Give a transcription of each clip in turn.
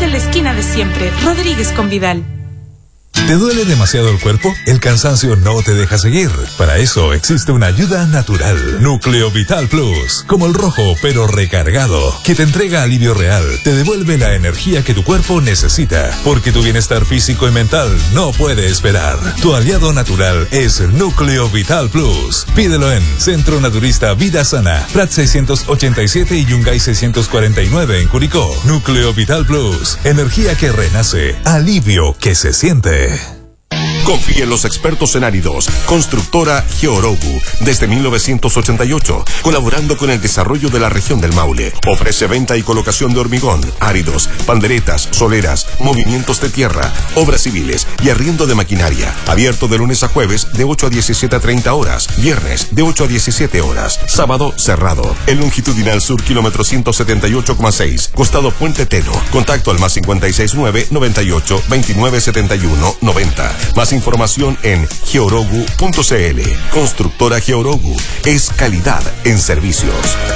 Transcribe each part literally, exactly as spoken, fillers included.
en la esquina de siempre. Rodríguez con Vidal. ¿Te duele demasiado el cuerpo? El cansancio no te deja seguir. Para eso existe una ayuda natural. Núcleo Vital Plus. Como el rojo, pero recargado. Que te entrega alivio real. Te devuelve la energía que tu cuerpo necesita. Porque tu bienestar físico y mental no puede esperar. Tu aliado natural es Núcleo Vital Plus. Pídelo en Centro Naturista Vida Sana. Prat seiscientos ochenta y siete y Yungay seiscientos cuarenta y nueve en Curicó. Núcleo Vital Plus. Energía que renace. Alivio que se siente. Confía en los expertos en áridos. Constructora Georogu, desde mil novecientos ochenta y ocho, colaborando con el desarrollo de la región del Maule. Ofrece venta y colocación de hormigón, áridos, panderetas, soleras, movimientos de tierra, obras civiles y arriendo de maquinaria. Abierto de lunes a jueves de ocho a diecisiete a treinta horas, viernes de ocho a diecisiete horas, sábado cerrado. El longitudinal sur, kilómetro ciento setenta y ocho coma seis, costado Puente Teno. Contacto al más cincuenta y seis nueve, noventa y ocho, veintinueve setenta y uno, noventa. Más información en georogu punto cl. Constructora Georogu es calidad en servicios.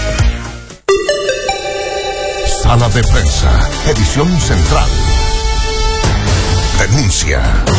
Sala de prensa, edición central. Denuncia.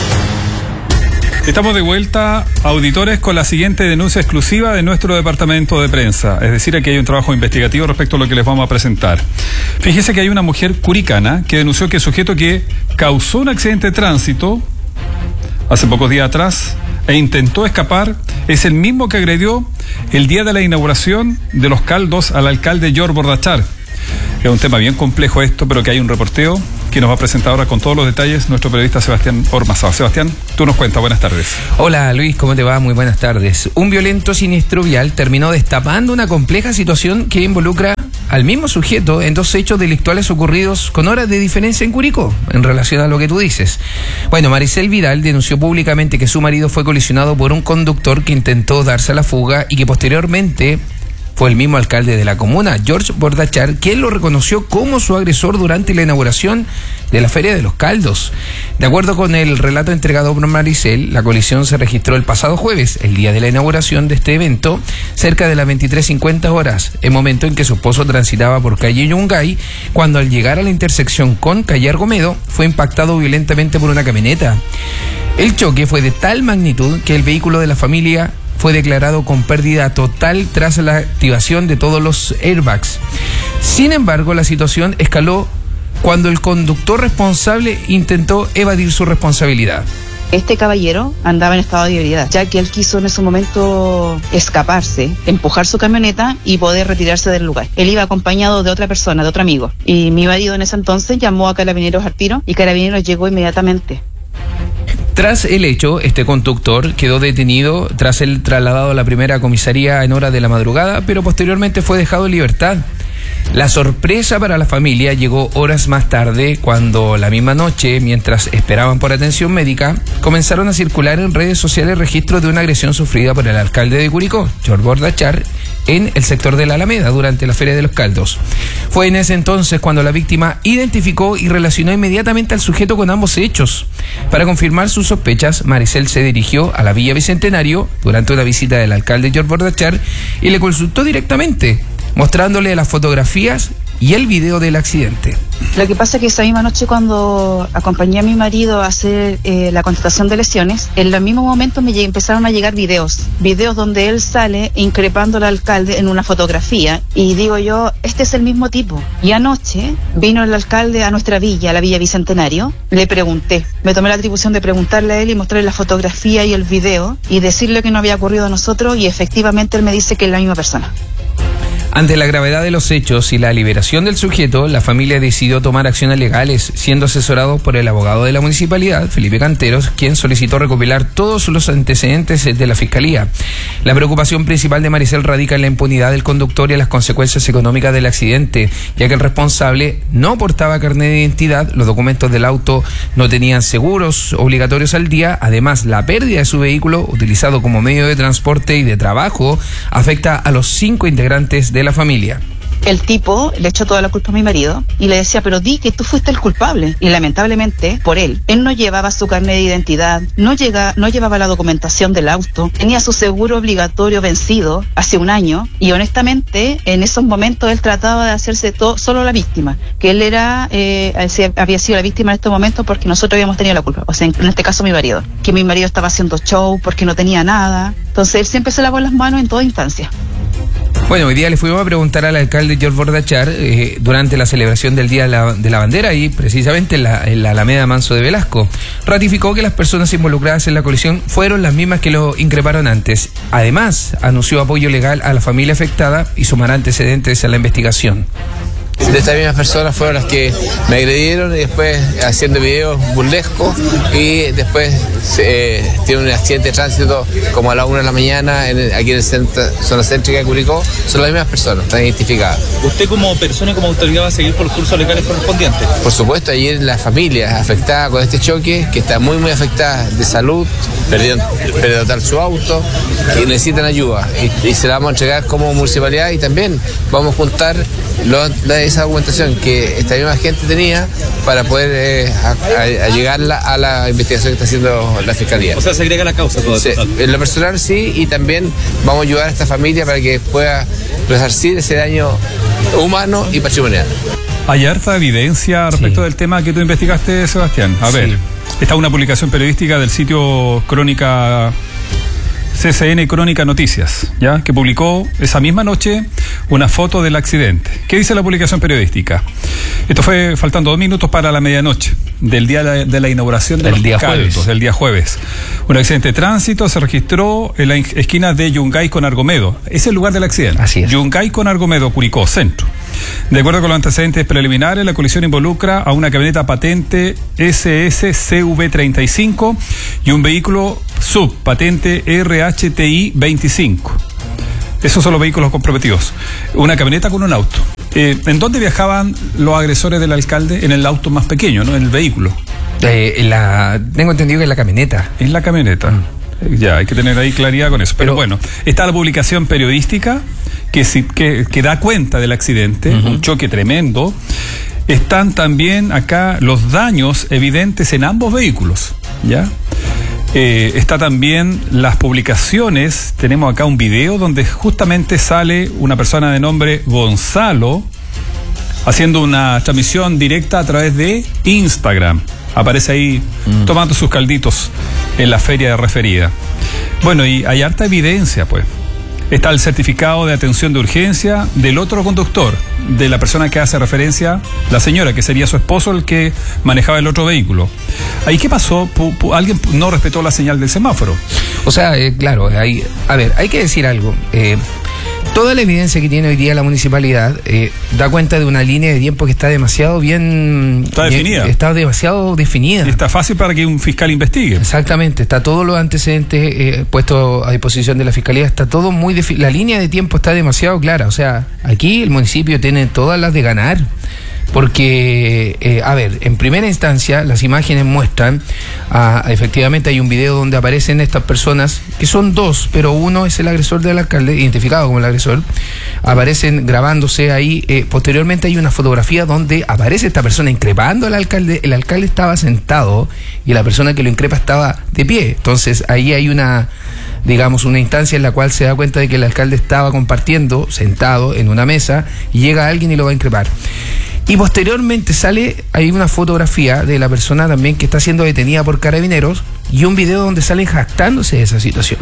Estamos de vuelta, auditores, con la siguiente denuncia exclusiva de nuestro departamento de prensa. Es decir, aquí hay un trabajo investigativo respecto a lo que les vamos a presentar. Fíjese que hay una mujer curicana que denunció que el sujeto que causó un accidente de tránsito hace pocos días atrás e intentó escapar es el mismo que agredió el día de la inauguración de los caldos al alcalde George Bordachar. Es un tema bien complejo esto, pero que hay un reporteo que nos va a presentar ahora con todos los detalles nuestro periodista Sebastián Ormazábal. Sebastián, tú nos cuentas. Buenas tardes. Hola Luis, ¿cómo te va? Muy buenas tardes. Un violento siniestro vial terminó destapando una compleja situación que involucra al mismo sujeto en dos hechos delictuales ocurridos con horas de diferencia en Curicó, en relación a lo que tú dices. Bueno, Maricel Vidal denunció públicamente que su marido fue colisionado por un conductor que intentó darse a la fuga y que posteriormente fue el mismo alcalde de la comuna, George Bordachar, quien lo reconoció como su agresor durante la inauguración de la Feria de los Caldos. De acuerdo con el relato entregado por Maricel, la colisión se registró el pasado jueves, el día de la inauguración de este evento, cerca de las veintitrés cincuenta horas, el momento en que su esposo transitaba por calle Yungay, cuando al llegar a la intersección con calle Argomedo, fue impactado violentamente por una camioneta. El choque fue de tal magnitud que el vehículo de la familia fue declarado con pérdida total tras la activación de todos los airbags. Sin embargo, la situación escaló cuando el conductor responsable intentó evadir su responsabilidad. Este caballero andaba en estado de ebriedad, ya que él quiso en ese momento escaparse, empujar su camioneta y poder retirarse del lugar. Él iba acompañado de otra persona, de otro amigo. Y mi marido en ese entonces llamó a Carabineros al tiro y Carabineros llegó inmediatamente. Tras el hecho, este conductor quedó detenido tras el trasladado a la primera comisaría en horas de la madrugada, pero posteriormente fue dejado en libertad. La sorpresa para la familia llegó horas más tarde, cuando la misma noche, mientras esperaban por atención médica, comenzaron a circular en redes sociales registros de una agresión sufrida por el alcalde de Curicó, George Bordachar, en el sector de la Alameda durante la Feria de los Caldos. Fue en ese entonces cuando la víctima identificó y relacionó inmediatamente al sujeto con ambos hechos. Para confirmar sus sospechas, Maricel se dirigió a la Villa Bicentenario durante una visita del alcalde George Bordachar y le consultó directamente, mostrándole las fotografías y el video del accidente. Lo que pasa es que esa misma noche, cuando acompañé a mi marido a hacer eh, la constatación de lesiones, en el mismo momento me empezaron a llegar videos, videos donde él sale increpando al alcalde en una fotografía, y digo yo, este es el mismo tipo. Y anoche vino el alcalde a nuestra villa, a la Villa Bicentenario, le pregunté, me tomé la atribución de preguntarle a él y mostrarle la fotografía y el video y decirle que no había ocurrido a nosotros, y efectivamente él me dice que es la misma persona. Ante la gravedad de los hechos y la liberación del sujeto, la familia decidió tomar acciones legales, siendo asesorados por el abogado de la municipalidad, Felipe Canteros, quien solicitó recopilar todos los antecedentes de la fiscalía. La preocupación principal de Maricel radica en la impunidad del conductor y en las consecuencias económicas del accidente, ya que el responsable no portaba carnet de identidad, los documentos del auto no tenían seguros obligatorios al día. Además, la pérdida de su vehículo, utilizado como medio de transporte y de trabajo, afecta a los cinco integrantes de la familia. el tipo le echó toda la culpa a mi marido y le decía, pero di que tú fuiste el culpable. Y lamentablemente, por él, él no llevaba su carnet de identidad, no, llega, no llevaba la documentación del auto, tenía su seguro obligatorio vencido hace un año y honestamente en esos momentos él trataba de hacerse todo, solo la víctima, que él era, eh, había sido la víctima en estos momentos porque nosotros habíamos tenido la culpa, o sea, en este caso mi marido, que mi marido estaba haciendo show porque no tenía nada, entonces él siempre se lavó las manos en toda instancia. Bueno, hoy día le fuimos a preguntar al alcalde George Bordachar eh, durante la celebración del Día de la, de la Bandera y precisamente en la, en la Alameda Manso de Velasco. Ratificó que las personas involucradas en la colisión fueron las mismas que lo increparon antes. Además, anunció apoyo legal a la familia afectada y sumará antecedentes a la investigación. De estas mismas personas fueron las que me agredieron y después haciendo videos burlescos y después eh, tiene un accidente de tránsito como a la una de la mañana en el, aquí en la zona céntrica de Curicó. Son las mismas personas, están identificadas. ¿Usted como persona y como autoridad va a seguir por los cursos legales correspondientes? Por supuesto, ayer la familia afectada con este choque, que está muy muy afectada de salud, perdieron, perdieron su auto y necesitan ayuda y, y se la vamos a entregar como municipalidad y también vamos a juntar lo, la esa documentación que esta misma gente tenía para poder eh, a, a llegar la, a la investigación que está haciendo la Fiscalía. O sea, se agrega la causa todo sí, esto. En lo personal sí, y también vamos a ayudar a esta familia para que pueda resarcir ese daño humano y patrimonial. Hay harta evidencia respecto sí. del tema que tú investigaste, Sebastián. A sí. ver, esta es una publicación periodística del sitio Crónica C C N Crónica Noticias, ¿ya? Que publicó esa misma noche una foto del accidente. ¿Qué dice la publicación periodística? Esto fue faltando dos minutos para la medianoche del día de la, de la inauguración de del los día caldos, jueves. del día jueves. Un accidente de tránsito se registró en la esquina de Yungay con Argomedo. Es el lugar del accidente. Así es. Yungay con Argomedo, Curicó, centro. De acuerdo con los antecedentes preliminares, la colisión involucra a una camioneta patente S S C V treinta y cinco y un vehículo sub patente R H T I veinticinco. Esos son los vehículos comprometidos. Una camioneta con un auto. Eh, ¿En dónde viajaban los agresores del alcalde? En el auto más pequeño, ¿no? En el vehículo. Eh, en la, tengo entendido que en la camioneta. En la camioneta. Mm. Ya, hay que tener ahí claridad con eso. Pero, Pero bueno, está la publicación periodística que, que, que da cuenta del accidente, uh-huh. un choque tremendo. Están también acá los daños evidentes en ambos vehículos, ¿ya? Eh, está también las publicaciones, tenemos acá un video donde justamente sale una persona de nombre Gonzalo haciendo una transmisión directa a través de Instagram. Aparece ahí mm. tomando sus calditos en la feria referida. Bueno, y hay harta evidencia, pues. Está el certificado de atención de urgencia del otro conductor, de la persona que hace referencia, la señora, que sería su esposo el que manejaba el otro vehículo. ¿Ahí qué pasó? ¿Alguien no respetó la señal del semáforo? O sea, eh, claro, hay, a ver, hay que decir algo. Eh, toda la evidencia que tiene hoy día la municipalidad eh, da cuenta de una línea de tiempo que está demasiado bien... Está bien, definida. Está demasiado definida. Y está fácil para que un fiscal investigue. Exactamente, está todos los antecedentes eh, puestos a disposición de la Fiscalía, está todo muy definido. La línea de tiempo está demasiado clara. O sea, aquí el municipio tiene todas las de ganar. Porque, eh, a ver, en primera instancia las imágenes muestran, ah, efectivamente hay un video donde aparecen estas personas, que son dos, pero uno es el agresor del alcalde, identificado como el agresor, aparecen grabándose ahí, eh, posteriormente hay una fotografía donde aparece esta persona increpando al alcalde, el alcalde estaba sentado y la persona que lo increpa estaba de pie, entonces ahí hay una... digamos, una instancia en la cual se da cuenta de que el alcalde estaba compartiendo, sentado en una mesa, y llega alguien y lo va a increpar. Y posteriormente sale, hay una fotografía de la persona también que está siendo detenida por carabineros y un video donde salen jactándose de esa situación.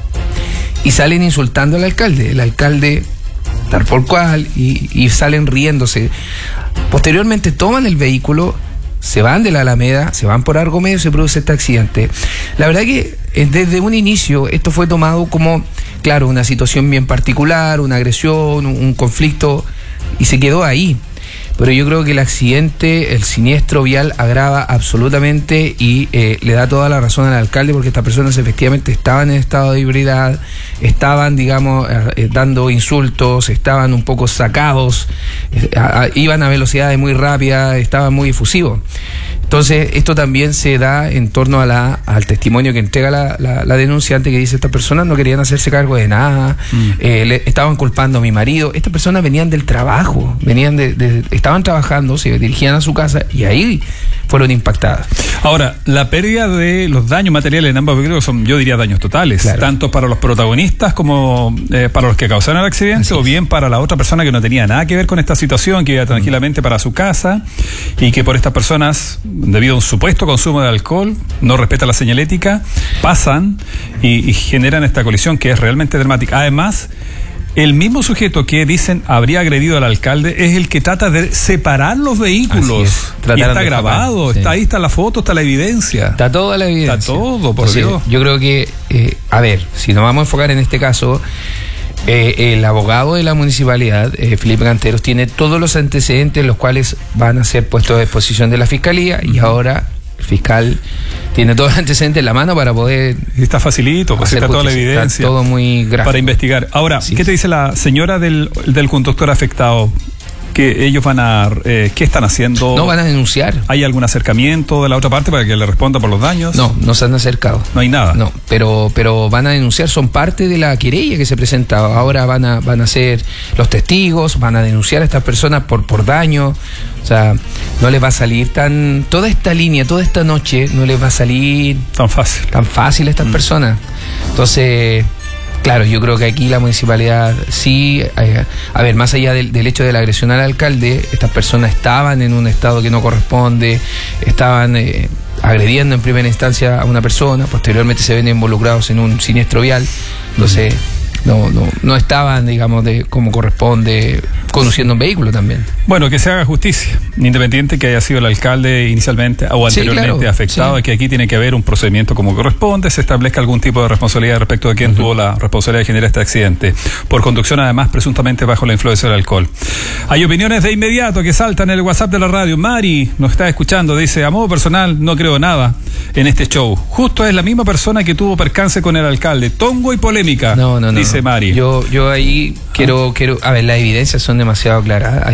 Y salen insultando al alcalde, el alcalde tal por cual, y, y salen riéndose. Posteriormente toman el vehículo, se van de la Alameda, se van por Argomedo y se produce este accidente. La verdad que desde un inicio esto fue tomado como, claro, una situación bien particular, una agresión, un, un conflicto, y se quedó ahí. Pero yo creo que el accidente, el siniestro vial agrava absolutamente y eh, le da toda la razón al alcalde, porque estas personas efectivamente estaban en estado de ebriedad, estaban, digamos, eh, dando insultos, estaban un poco sacados, eh, a, a, iban a velocidades muy rápidas, estaban muy efusivos. Entonces, esto también se da en torno a la, al testimonio que entrega la, la, la denunciante, que dice: estas personas no querían hacerse cargo de nada, mm. eh, le estaban culpando a mi marido. Estas personas venían del trabajo, venían de, de, estaban trabajando, se dirigían a su casa y ahí fueron impactadas. Ahora, la pérdida de los daños materiales en ambos vehículos son, yo diría, daños totales, claro. tanto para los protagonistas como eh, para los que causaron el accidente, o bien para la otra persona que no tenía nada que ver con esta situación, que iba tranquilamente mm. para su casa, y que por estas personas, debido a un supuesto consumo de alcohol, no respeta la señalética, pasan y, y generan esta colisión que es realmente dramática. Además, el mismo sujeto que dicen habría agredido al alcalde es el que trata de separar los vehículos. Y está grabado, sí. está ahí, está la foto, está la evidencia. Está toda la evidencia. Está todo, por Entonces, Dios. Yo creo que, eh, a ver, si nos vamos a enfocar en este caso, eh, el abogado de la municipalidad, eh, Felipe Canteros, tiene todos los antecedentes, los cuales van a ser puestos a disposición de la fiscalía, y ahora el fiscal tiene todos los antecedentes en la mano para poder... Está facilito, pues está toda la evidencia. Está todo muy gráfico. Para investigar. Ahora, sí, ¿qué te dice la señora del, del conductor afectado? Que ellos van a... Eh, ¿Qué están haciendo? No, van a denunciar. ¿Hay algún acercamiento de la otra parte para que le responda por los daños? No, no se han acercado. No hay nada. No, pero pero van a denunciar, son parte de la querella que se presenta. Ahora van a van a ser los testigos, van a denunciar a estas personas por, por daño. O sea, no les va a salir tan... Toda esta línea, toda esta noche, no les va a salir... Tan fácil. Tan fácil a estas mm. personas. Entonces... Claro, yo creo que aquí la municipalidad sí, eh, a ver, más allá del, del hecho de la agresión al alcalde, estas personas estaban en un estado que no corresponde, estaban eh, agrediendo en primera instancia a una persona, posteriormente se ven involucrados en un siniestro vial, entonces no, no, no estaban, digamos, de como corresponde, conduciendo un vehículo también. Bueno, que se haga justicia, independiente que haya sido el alcalde inicialmente o anteriormente sí, claro, afectado, sí. que aquí tiene que haber un procedimiento como corresponde, se establezca algún tipo de responsabilidad respecto de quién uh-huh. tuvo la responsabilidad de generar este accidente, por conducción además presuntamente bajo la influencia del alcohol. Hay opiniones de inmediato que saltan en el WhatsApp de la radio. Mari nos está escuchando, dice: a modo personal no creo nada en este show, justo es la misma persona que tuvo percance con el alcalde, tongo y polémica. No, no, no. Dice Mari. Yo, yo ahí quiero, quiero, a ver, las evidencias son demasiado claras.